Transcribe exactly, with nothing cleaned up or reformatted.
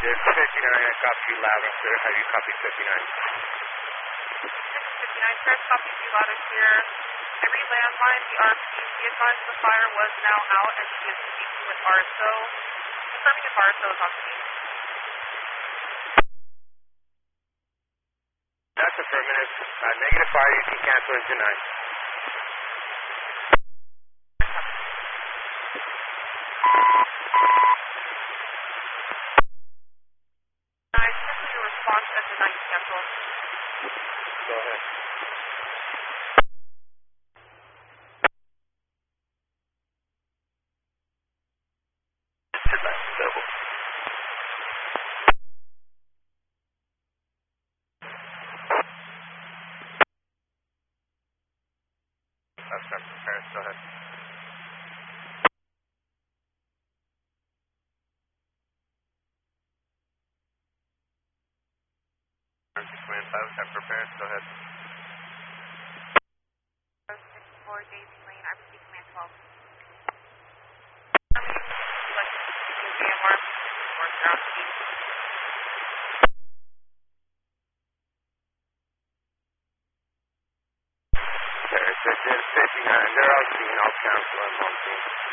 fifty-nine, I copy you loud and clear. How do you copy fifty-nine? fifty-nine, Chris, copy you loud and clear. Every landline, the R P, be advised the fire was now out and she is speaking with R S O. Confirming if R S O is on scene. That's affirmative. Uh, negative fire, you can cancel engine nine. Nine, simply your response at the nine cancel. Go ahead. Double. That's not prepared. Go ahead. Command five, I'm prepared. Go ahead. sixty-four, Daisy Lane, I received command twelve. A M R, or ground speed. Okay, it's fifty-nine. They're all seen. I'll cancel them on scene.